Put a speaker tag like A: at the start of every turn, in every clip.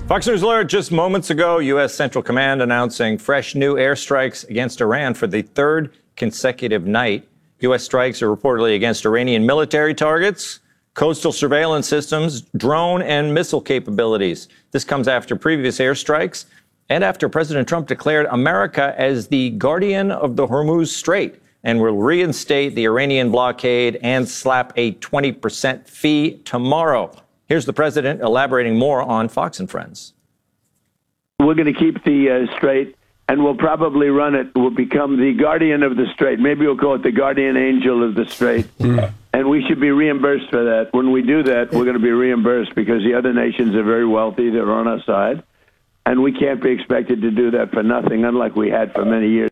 A: Fox News alert just moments ago, U.S. Central Command announcing fresh new airstrikes against Iran for the third consecutive night. U.S. strikes are reportedly against Iranian military targets, coastal surveillance systems, drone and missile capabilities. This comes after previous airstrikes and after President Trump declared America as the guardian of the Hormuz Strait and will reinstate the Iranian blockade and slap a 20% fee tomorrow. Here's the president elaborating more on Fox and Friends.
B: We're going to keep the strait, and we'll probably run it. We'll become the guardian of the strait. Maybe we'll call it the guardian angel of the strait. And we should be reimbursed for that. When we do that, we're going to be reimbursed because the other nations are very wealthy. They're on our side. And we can't be expected to do that for nothing, unlike we had for many years.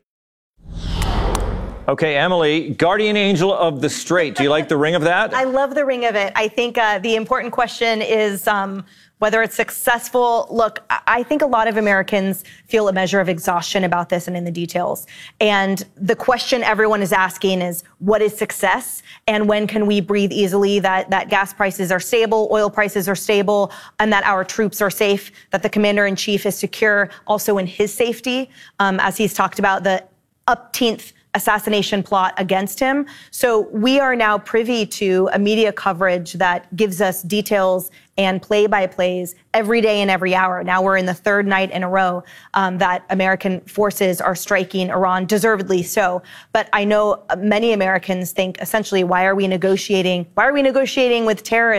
A: Okay, Emily, guardian angel of the strait. Do you like the ring of that?
C: I love the ring of it. I think the important question is whether it's successful. Look, I think a lot of Americans feel a measure of exhaustion about this and in the details. And the question everyone is asking is, what is success? And when can we breathe easily that gas prices are stable, oil prices are stable, and that our troops are safe, that the commander-in-chief is secure also in his safety, as he's talked about the 18th assassination plot against him. So we are now privy to a media coverage that gives us details and play-by-plays every day and every hour. Now we're in the third night in a row that American forces are striking Iran, deservedly so. But I know many Americans think essentially, why are we negotiating with terrorists?